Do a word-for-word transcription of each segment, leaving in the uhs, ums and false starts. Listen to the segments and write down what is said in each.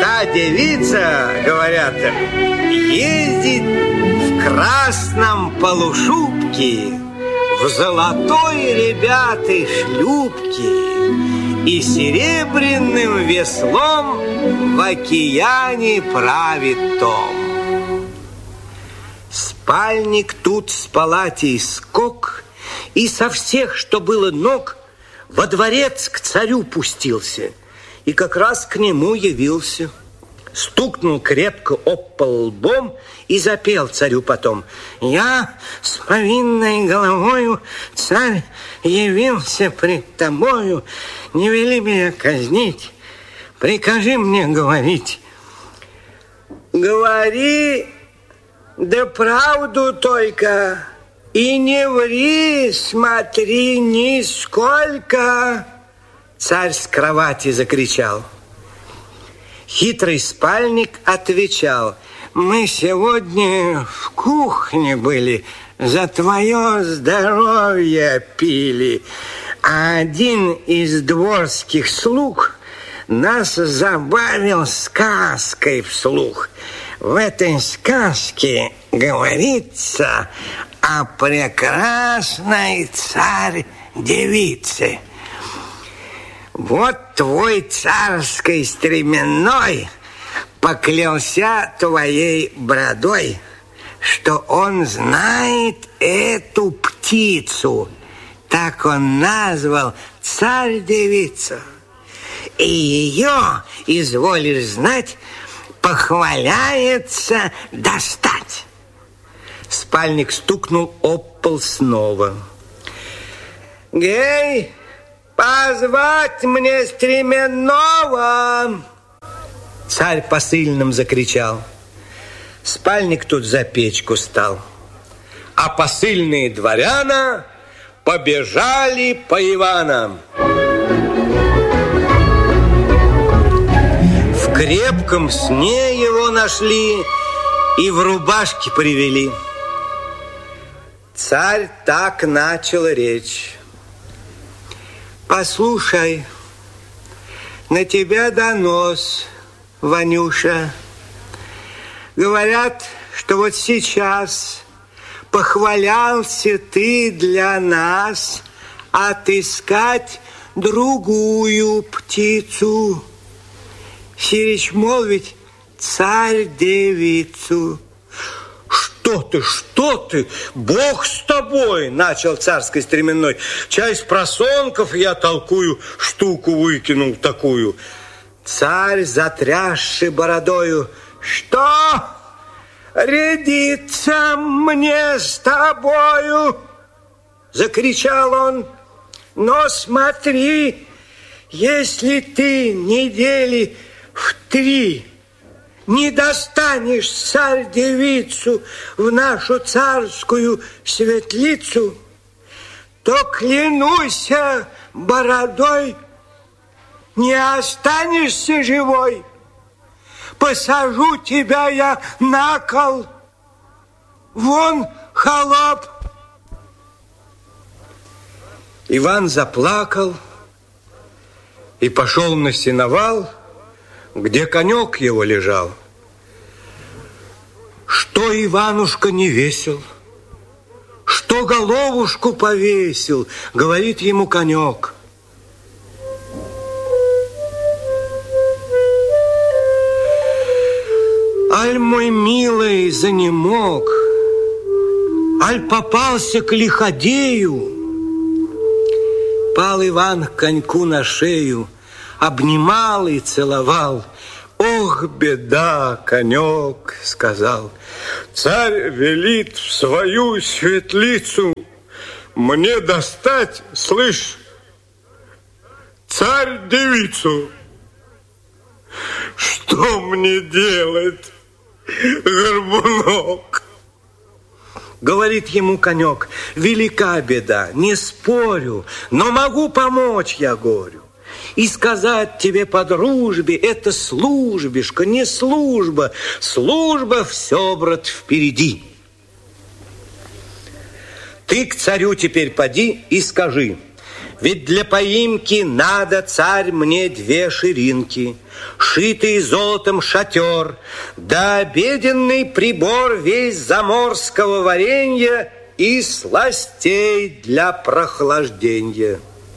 Та девица, говорят, ездит в красном полушубке, в золотой, ребята, шлюпке и серебряным веслом в океане правит том. Спальник тут с палатей скок, и со всех, что было ног, во дворец к царю пустился, и как раз к нему явился. Стукнул крепко об пол лбом и запел царю потом: «Я с повинной головою, царь, явился пред тобою. Не вели меня казнить, прикажи мне говорить». «Говори, да правду только, и не ври, смотри, нисколько!» Царь с кровати закричал. Хитрый спальник отвечал: «Мы сегодня в кухне были, за твое здоровье пили, а один из дворских слуг нас забавил сказкой вслух. В этой сказке говорится о прекрасной царь-девице. Вот твой царской стременной поклялся твоей бородой, что он знает эту птицу. Так он назвал царь-девицу. И ее, изволишь знать, похваляется достать». Спальник стукнул об пол снова. «Гей, позвать мне стременного!» Царь посыльным закричал. Спальник тут за печку стал, а посыльные дворяна побежали по Иванам. В крепком сне его нашли и в рубашке привели. Царь так начал речь: «Послушай, на тебя донос, Ванюша. Говорят, что вот сейчас похвалялся ты для нас отыскать другую птицу, сирич молвить царь-девицу». «Что ты, что ты? Бог с тобой!» — начал царской стременной. «Чай с просонков я толкую, штуку выкинул такую». Царь, затрясший бородою: «Что? Рядиться мне с тобою?» — закричал он. «Но смотри, если ты недели в три не достанешь царь-девицу в нашу царскую светлицу, то, клянусь бородой, не останешься живой. Посажу тебя я на кол. Вон, холоп!» Иван заплакал и пошел на сеновал, где конек его лежал. Что Иванушка не весел, что головушку повесил, говорит ему конек. Аль мой милый занемог, аль попался к лиходею. Пал Иван к коньку на шею, обнимал и целовал. «Ох, беда, конек!» — сказал. «Царь велит в свою светлицу мне достать, слышь, царь-девицу. Что мне делать, горбунок?» Говорит ему конек: «Велика беда, не спорю, но могу помочь я горю. И сказать тебе по дружбе, это службишка, не служба. Служба все, брат, впереди. Ты к царю теперь поди и скажи: Ведь для поимки надо, царь, мне две ширинки, шитый золотом шатер, да обеденный прибор весь заморского варенья и сластей для прохлаждения.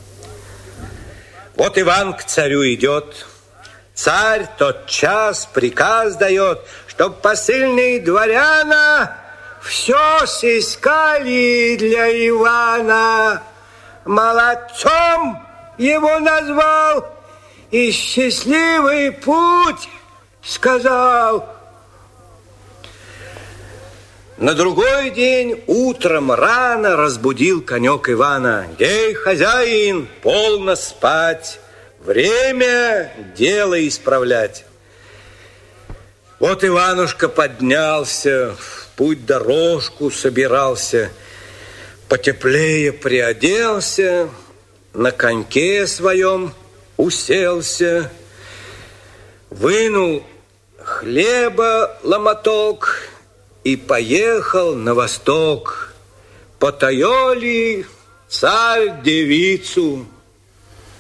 Вот Иван к царю идет. Царь тотчас приказ дает, чтоб посыльные дворяна все сыскали для Ивана. Молодцом его назвал и счастливый путь сказал. На другой день утром рано разбудил конек Ивана. Ей, хозяин, полно спать, время дело исправлять. Вот Иванушка поднялся, в путь дорожку собирался, потеплее приоделся, на коньке своем уселся, вынул хлеба ломоток и поехал на восток. Потаёли царь девицу